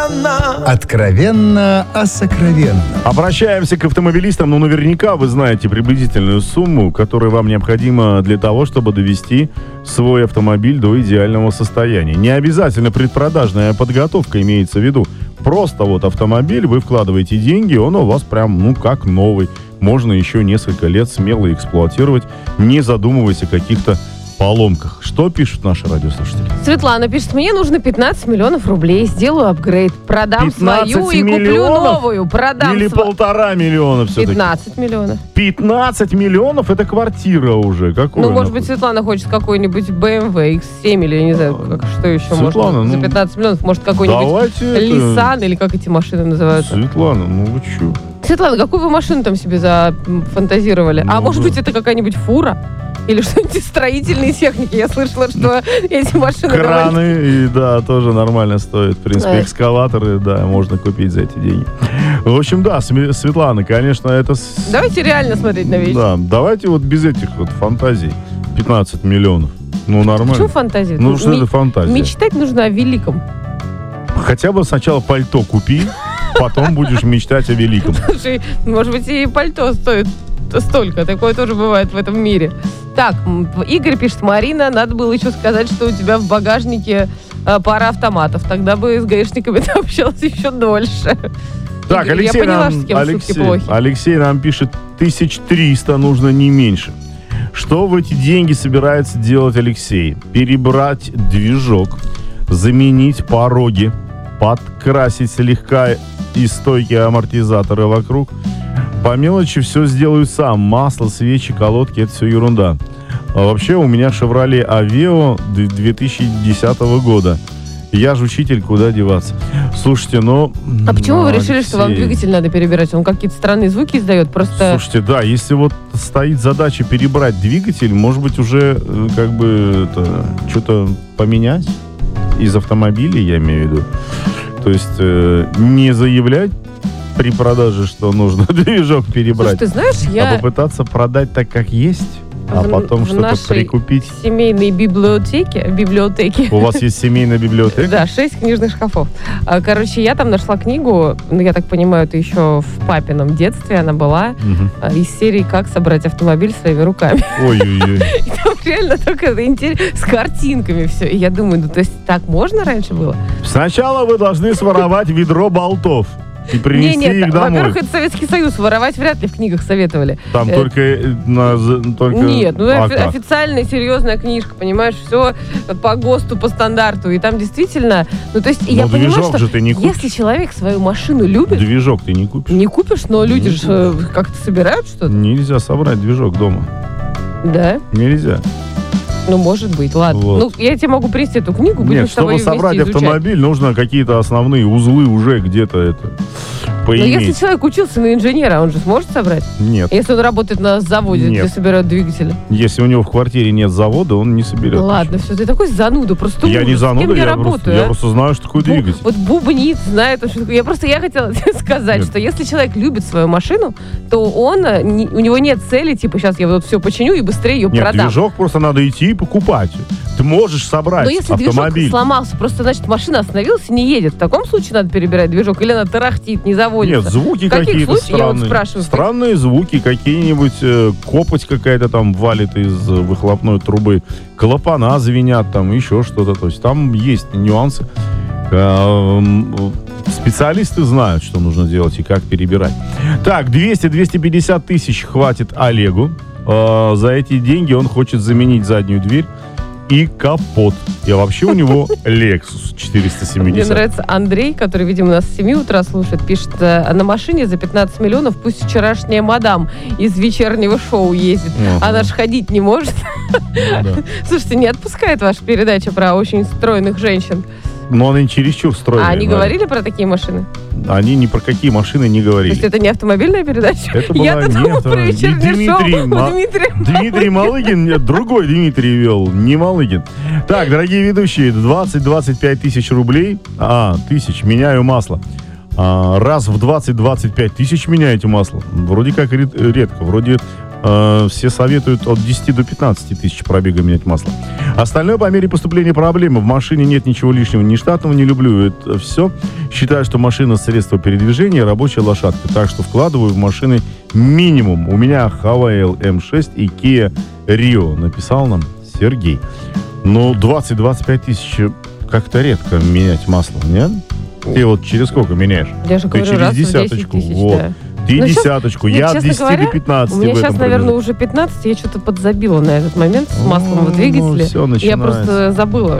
Откровенно о сокровенном. Обращаемся к автомобилистам, но наверняка вы знаете приблизительную сумму, которая вам необходима для того, чтобы довести свой автомобиль до идеального состояния. Не обязательно предпродажная подготовка имеется в виду. Просто вот автомобиль, вы вкладываете деньги, он у вас прям, как новый. Можно еще несколько лет смело эксплуатировать, не задумываясь о каких-то поломках. Что пишут наши радиослушатели? Светлана пишет: мне нужно 15 миллионов рублей, сделаю апгрейд, продам 15 свою и куплю миллионов? новую. Продам Или 1,5 миллиона все-таки? 15 миллионов. 15 миллионов? Это квартира уже. Какой Может быть, Светлана хочет какой-нибудь BMW X7 или я не знаю, что еще Светлана, можно. За 15 миллионов, может, какой-нибудь Nissan или как эти машины называются. Светлана, вы че? Светлана, какую вы машину там себе зафантазировали? Может быть, это какая-нибудь фура? Или что-нибудь из строительной техники. Я слышала, что эти машины... Краны, тоже нормально стоят. В принципе, экскаваторы, можно купить за эти деньги. В общем, Светлана, конечно, это... Давайте реально смотреть на вещи. Да, давайте вот без этих вот фантазий. 15 миллионов. Нормально. Почему фантазия? Что это фантазия? Мечтать нужно о великом. Хотя бы сначала пальто купи, потом будешь мечтать о великом. Слушай, может быть, и пальто стоит столько. Такое тоже бывает в этом мире. Так, Игорь пишет: Марина, надо было еще сказать, что у тебя в багажнике пара автоматов. Тогда бы с гаишниками ты общалась еще дольше. Так, Игорь, Алексей, я поняла, что с кем шутки плохи. Алексей нам пишет: 1300 нужно, не меньше. Что в эти деньги собирается делать Алексей? Перебрать движок, заменить пороги, подкрасить слегка и стойкие амортизаторы вокруг. По мелочи все сделаю сам. Масло, свечи, колодки — это все ерунда. А вообще у меня Chevrolet Aveo 2010 года. Я же учитель, куда деваться? Слушайте, А почему вы решили, что вам двигатель надо перебирать? Он какие-то странные звуки издает? Просто... Слушайте, если вот стоит задача перебрать двигатель, может быть, уже что-то поменять из автомобиля, я имею в виду. То есть не заявлять при продаже, что нужно движок перебрать. Слушай, ты знаешь, а попытаться продать так, как есть, а потом что-то прикупить. В семейной библиотеке. У вас есть семейная библиотека? Да, 6 книжных шкафов. Короче, я там нашла книгу, я так понимаю, это еще в папином детстве она была, из серии «Как собрать автомобиль своими руками». Ой-ой-ой. И там реально только с картинками все. И я думаю, то есть так можно раньше было? Сначала вы должны своровать ведро болтов и принести их домой. Во-первых, это Советский Союз. Воровать вряд ли в книгах советовали. Там только... Нет, официальная, серьезная книжка, понимаешь, все по ГОСТу, по стандарту. И там действительно... я понимаю, что если человек свою машину любит... Движок ты не купишь. Не купишь, но люди же как-то собирают что-то. Нельзя собрать движок дома. Да? Нельзя. Может быть, ладно. Вот. Я тебе могу принести эту книгу, будем Нет, с тобой чтобы собрать изучать. автомобиль, нужно какие-то основные узлы уже где-то поиметь. Но если человек учился на инженера, он же сможет собрать? Нет. Если он работает на заводе, где собирают двигатели? Если у него в квартире нет завода, он не соберет. Ладно, все, ты такой зануда, просто я не зануда, я просто знаю, что такое двигатель. Вот бубнит, знает, что такое. Я хотела тебе сказать, что если человек любит свою машину, то у него нет цели, сейчас я вот все починю и быстрее ее продам. Нет, движок просто надо идти и покупать. Ты можешь собрать автомобиль. Но если движок сломался, просто значит машина остановилась и не едет. В таком случае надо перебирать движок, или она тарахтит, не заводится. Нет, звуки какие-то странные. Странные звуки, какие-нибудь копоть какая-то там валит из выхлопной трубы, клапана звенят, там еще что-то. То есть там есть нюансы. Специалисты знают, что нужно делать и как перебирать. Так, 200-250 тысяч хватит Олегу. За эти деньги он хочет заменить заднюю дверь и капот. И вообще у него Lexus 470. Мне нравится Андрей, который, видимо, нас с 7 утра слушает, пишет: на машине за 15 миллионов пусть вчерашняя мадам из вечернего шоу ездит. Она же ходить не может. Слушайте, не отпускает ваша передача про очень стройных женщин. Но они чересчур стройные. А они говорили про такие машины? Они ни про какие машины не говорили. То есть это не автомобильная передача? Это была Дмитрий Малыгин, нет, другой Дмитрий вел, не Малыгин. Так, дорогие ведущие, 20-25 тысяч рублей, меняю масло. Раз в 20-25 тысяч меняете масло. Вроде как редко, вроде все советуют от 10 до 15 тысяч пробега менять масло. Остальное по мере поступления проблемы. В машине нет ничего лишнего, ни штатного, не люблю. Это все. Считаю, что машина — средство передвижения, рабочая лошадка. Так что вкладываю в машины минимум. У меня Havail M6 и Kia Rio, написал нам Сергей. Ну, 20-25 тысяч как-то редко менять масло, нет? Ты вот через сколько меняешь? Я же Ты говорю, через раз в 10 десяточку. тысяч, Вот. да. Ты Ну, щас, десяточку, нет, я от честно 10 говоря, до 15. У меня в этом сейчас, наверное, промежутке. уже 15, я что-то подзабила на этот момент с маслом в Ну, двигателе. всё Я начинается. просто забыла,